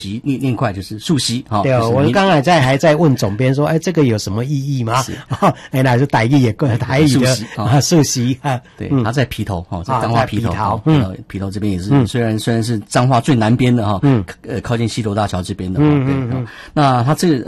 念快就是素席哈。 对，我们刚才还在问总编说，这个有什么意义吗？那是台语也过台语的素席啊。 对，它在埤头哈，在彰化埤头，埤头这边也是，虽然是彰化最南边的哈，靠近西螺大桥这边的哈。对，那它这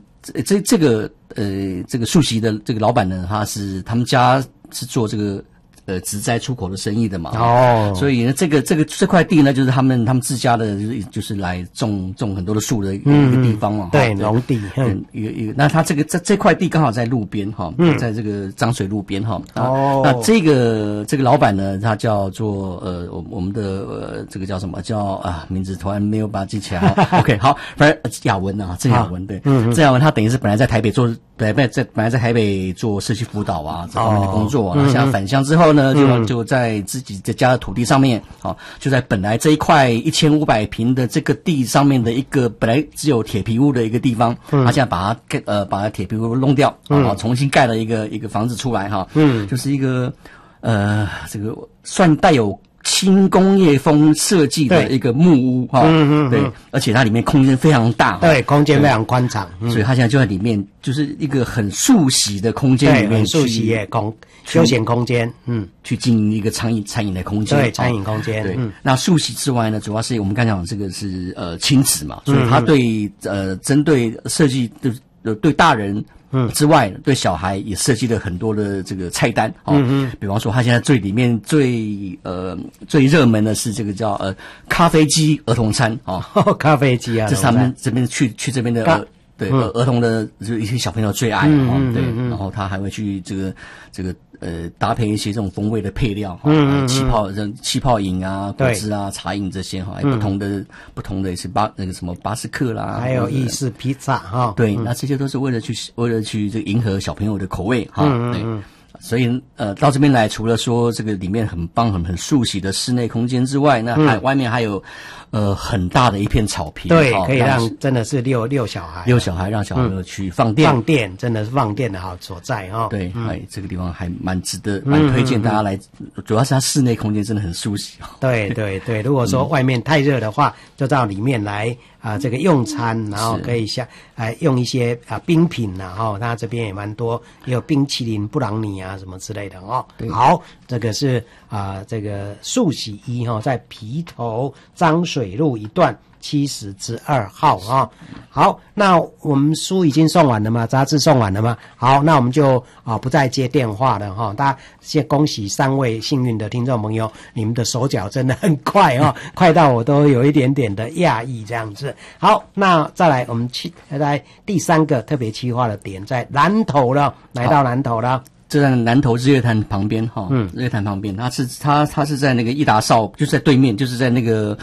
个素席的这个老板呢，他们家是做这个。植栽出口的生意的嘛，所以呢，这块地呢，就是他们自家的，就是来种很多的树的一个地方嘛， 对，农地， 那他这块地刚好在路边哈，在这个漳水路边哈，那这个老板呢，他叫做我们的这个叫什么叫名字突然没有把它记起来，OK， 好，反正雅文啊，郑雅文，对，郑雅文他等于是本来在台北做社区辅导啊这方面的工作，然后现在返乡之后呢，就在自己的家的土地上面，就在本来这一块1500坪的这个地上面的一个本来只有铁皮屋的一个地方，他现在把它铁皮屋弄掉，重新盖了一个房子出来哈，就是一个这个算带有轻工业风设计的一个木屋哈，对，而且它里面空间非常大， 对，空间非常宽敞， 所以它现在就在里面，就是一个很素席的空间里面， 很素席的休闲空间， 去经营一个餐饮的空间， 对，餐饮空间， 对。那素席之外呢，主要是我们刚讲这个是亲子嘛，所以它对针对设计对大人。之外，对小孩也设计了很多的这个菜单比方说，他现在里面最热门的是这个叫咖啡机儿童餐咖啡机啊， 这是他们这边去这边的对儿童的就一些小朋友最爱对，然后他还会去这个搭配一些这种风味的配料气泡饮啊、果汁啊、茶饮这些还有不同的是那个什么巴斯克啦， 还有意式披萨对，那这些都是为了去这个迎合小朋友的口味对。所以到这边来，除了说这个里面很棒很素席的室内空间之外，那外面还有很大的一片草坪， 对，可以让真的是遛小孩让小朋友去放电， 真的是放电的好所在对，这个地方还蛮值得蛮推荐大家来，主要是它室内空间真的很素席对，如果说外面太热的话，就到里面来这个用餐，然后可以用一些冰品它这边也蛮多，也有冰淇淋、布朗尼什么之类的好，这个是这个素席一在埤头漳水路一段70之2号好，那我们书已经送完了吗？杂志送完了吗？好，那我们就不再接电话了大家先恭喜3位幸运的听众朋友，你们的手脚真的很快快到我都有一点点的讶异这样子。好，那再来我们来第3个特别企划的点在南投了，来到南投了。 就在南投日月潭旁边日月潭旁边，它是在那个义达邵，就是在对面，就是在那个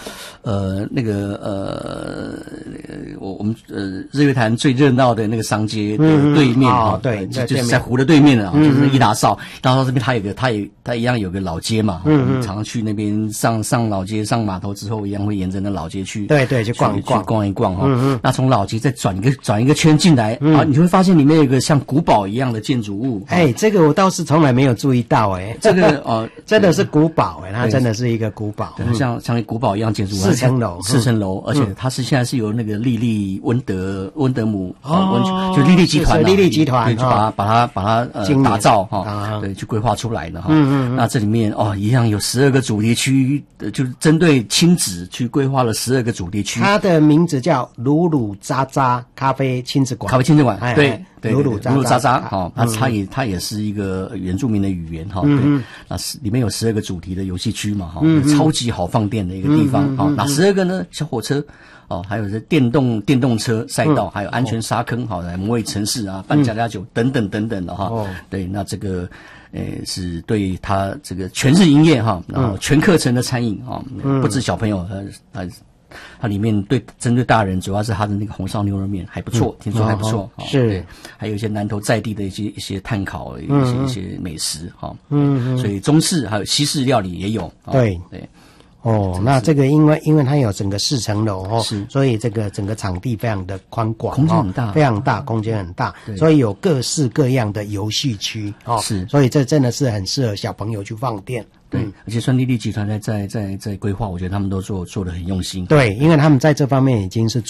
我们日月潭最热闹的那个商街的对面对， 就是在湖的对面就是义达邵。然后这边它一样有个老街嘛，我们常常去那边上老街上码头之后，一样会沿着那老街去去逛一逛那从老街再转一个圈进来你就会发现里面有一个像古堡一样的建筑物。 这个我倒是从来没有注意到这个真的是古堡它真的是一个古堡， 像古堡一样建筑物 ，4层楼， 而且它现在是由那个莉莉温德姆就莉莉集团对，就把它打造对，去规划出来的那这里面一样有12个主题区，就是针对亲子去规划了12个主题区。 它的名字叫鲁鲁扎扎咖啡亲子馆， 对。 鲁鲁扎扎它也是一个原住民的语言对，那里面有12个主题的游戏区嘛超级好放电的一个地方那12个呢？小火车还有这电动车赛道，还有安全沙坑来模拟城市办家家酒等等的对，那这个是对它这个全日营业然后全课程的餐饮不止小朋友它里面针对大人，主要是它的那个红烧牛肉面还不错，听说还不错是， 还有一些南投在地的一些炭烤一些美食所以中式还有西式料理也有对。那这个因为它有整个4层楼所以这个整个场地非常的宽广， 空间很大， 非常大，空间很大，所以有各式各样的游戏区是，所以这真的是很适合小朋友去放电。 对，而且顺利利集团在规划，我觉得他们都做得很用心。 对，因为他们在这方面已经是